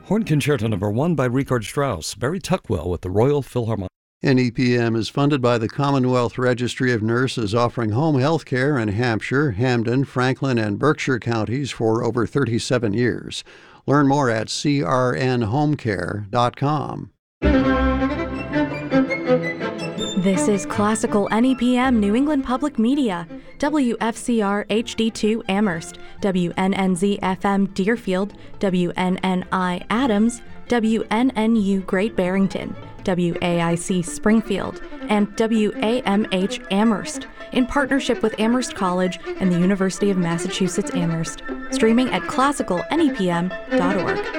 Horn Concerto No. 1 by Richard Strauss, Barry Tuckwell with the Royal Philharmonic. NEPM is funded by the Commonwealth Registry of Nurses, offering home health care in Hampshire, Hampden, Franklin, and Berkshire counties for over 37 years. Learn more at crnhomecare.com. This is Classical NEPM New England Public Media, WFCR HD2 Amherst, WNNZ FM Deerfield, WNNI Adams, WNNU Great Barrington, WAIC Springfield, and WAMH Amherst, in partnership with Amherst College and the University of Massachusetts Amherst. Streaming at classicalnepm.org.